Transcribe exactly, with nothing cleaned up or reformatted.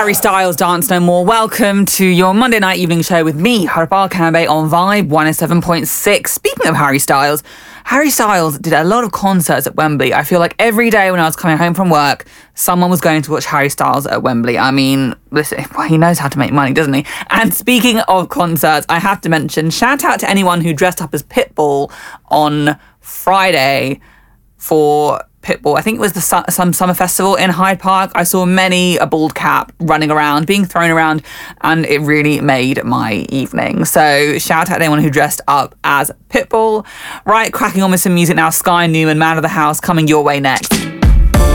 Harry Styles, Dance No More. Welcome to your Monday night evening show with me, Harpal Kambe, on Vibe one oh seven point six. Speaking of Harry Styles, Harry Styles did a lot of concerts at Wembley. I feel like every day when I was coming home from work, someone was going to watch Harry Styles at Wembley. I mean, listen, well, he knows how to make money, doesn't he? And speaking of concerts, I have to mention, shout out to anyone who dressed up as Pitbull on Friday for Pitbull. I think it was the su- some summer festival in Hyde Park. I saw many a bald cap running around, being thrown around, and it really made my evening. So shout out to anyone who dressed up as Pitbull. Right, cracking on with some music now. Sky Newman, Man of the House, coming your way next.